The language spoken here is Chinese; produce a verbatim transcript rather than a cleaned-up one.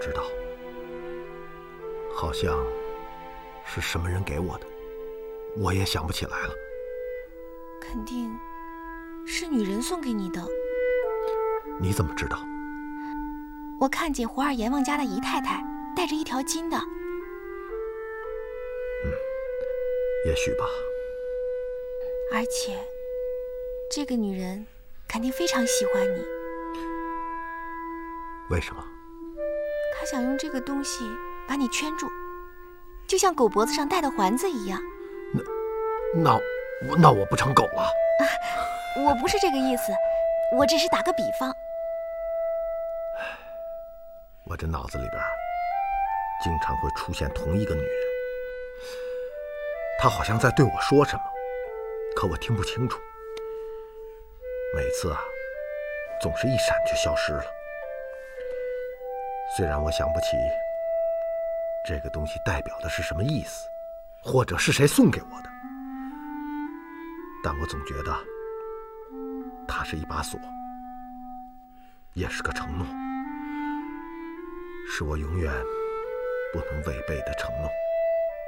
知道，好像是什么人给我的，我也想不起来了。 肯定是女人送给你的。 你怎么知道？ 我看见胡二阎王家的姨太太带着一条金的。 嗯，也许吧。 而且这个女人肯定非常喜欢你。 为什么？ 她想用这个东西把你圈住，就像狗脖子上戴的环子一样。 那那那我不成狗了？ 啊，我不是这个意思，我只是打个比方。 我这脑子里边经常会出现同一个女人，她好像在对我说什么，可我听不清楚。每次啊，总是一闪就消失了。虽然我想不起这个东西代表的是什么意思，或者是谁送给我的，但我总觉得它是一把锁，也是个承诺，是我永远不能违背的承诺。